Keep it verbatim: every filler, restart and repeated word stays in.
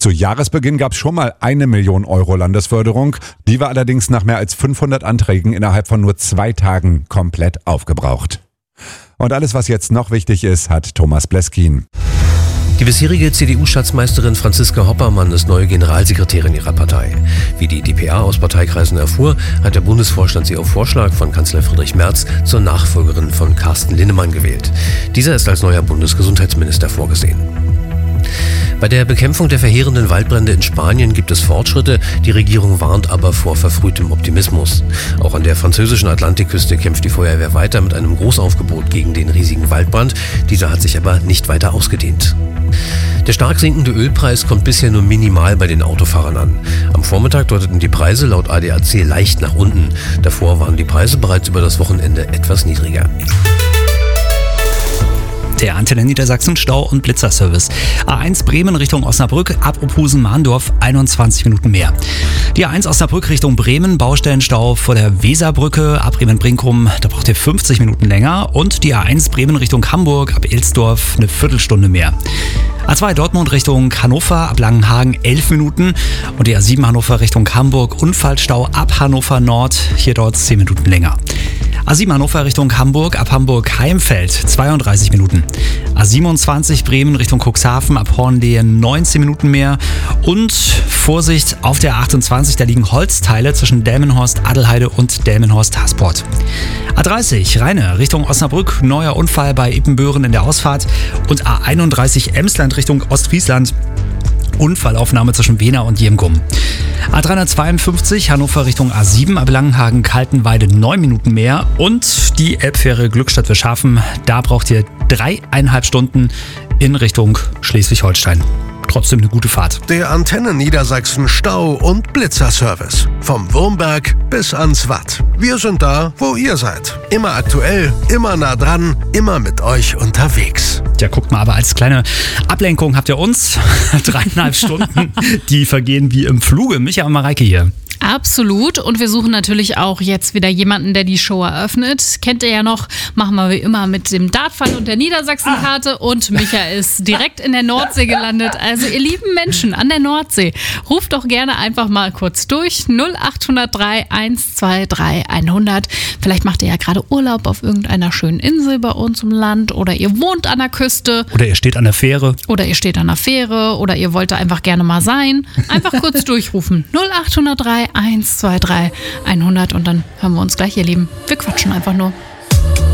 Zu Jahresbeginn gab es schon mal eine Million Euro Landesförderung. Die war allerdings nach mehr als fünfhundert Anträgen innerhalb von nur zwei Tagen komplett aufgebraucht. Und alles, was jetzt noch wichtig ist, hat Thomas Bleskin. Die bisherige C D U-Schatzmeisterin Franziska Hoppermann ist neue Generalsekretärin ihrer Partei. Wie die d p a aus Parteikreisen erfuhr, hat der Bundesvorstand sie auf Vorschlag von Kanzler Friedrich Merz zur Nachfolgerin von Carsten Linnemann gewählt. Dieser ist als neuer Bundesgesundheitsminister vorgesehen. Bei der Bekämpfung der verheerenden Waldbrände in Spanien gibt es Fortschritte, die Regierung warnt aber vor verfrühtem Optimismus. Auch an der französischen Atlantikküste kämpft die Feuerwehr weiter mit einem Großaufgebot gegen den riesigen Waldbrand. Dieser hat sich aber nicht weiter ausgedehnt. Der stark sinkende Ölpreis kommt bisher nur minimal bei den Autofahrern an. Am Vormittag deuteten die Preise laut A D A C leicht nach unten. Davor waren die Preise bereits über das Wochenende etwas niedriger. Der Antenne Niedersachsen Stau- und Blitzerservice. A eins Bremen Richtung Osnabrück, ab Opusen-Mahndorf einundzwanzig Minuten mehr. Die A eins Osnabrück Richtung Bremen, Baustellenstau vor der Weserbrücke, ab Bremen-Brinkum, da braucht ihr fünfzig Minuten länger. Und die A eins Bremen Richtung Hamburg, ab Elsdorf eine Viertelstunde mehr. A zwei Dortmund Richtung Hannover, ab Langenhagen elf Minuten. Und die A sieben Hannover Richtung Hamburg, Unfallstau ab Hannover Nord, hier dort zehn Minuten länger. A sieben Hannover Richtung Hamburg, ab Hamburg-Heimfeld zweiunddreißig Minuten. A siebenundzwanzig Bremen Richtung Cuxhaven, ab Hornlehe neunzehn Minuten mehr. Und Vorsicht auf der achtundzwanzig, da liegen Holzteile zwischen Delmenhorst-Adelheide und Delmenhorst-Hasport. A dreißig Rheine Richtung Osnabrück, neuer Unfall bei Ippenböhren in der Ausfahrt. Und A einunddreißig Emsland Richtung Ostfriesland. Unfallaufnahme zwischen Wena und Jemgum. A dreihundertzweiundfünfzig Hannover Richtung A sieben, ab Langenhagen-Kaltenweide neun Minuten mehr. Und die Elbfähre Glückstadt-Wilschafen, da braucht ihr dreieinhalb Stunden in Richtung Schleswig-Holstein. Trotzdem eine gute Fahrt. Der Antenne Niedersachsen Stau- und Blitzerservice. Vom Wurmberg bis ans Watt. Wir sind da, wo ihr seid. Immer aktuell, immer nah dran, immer mit euch unterwegs. Ja, guckt mal, aber als kleine Ablenkung habt ihr uns. Dreieinhalb Stunden, die vergehen wie im Fluge. Micha und Mareike hier. Absolut. Und wir suchen natürlich auch jetzt wieder jemanden, der die Show eröffnet. Kennt ihr ja noch, machen wir wie immer mit dem Dartfall und der Niedersachsenkarte. Und Micha ist direkt in der Nordsee gelandet. Also ihr lieben Menschen an der Nordsee, ruft doch gerne einfach mal kurz durch. null acht null drei eins zwei drei hundert. Vielleicht macht ihr ja gerade Urlaub auf irgendeiner schönen Insel bei uns im Land. Oder ihr wohnt an der Küste. Oder ihr steht an der Fähre. Oder ihr steht an der Fähre. Oder ihr wollt da einfach gerne mal sein. Einfach kurz durchrufen. null acht null drei eins zwei drei hundert und dann hören wir uns gleich, ihr Lieben. Wir quatschen einfach nur.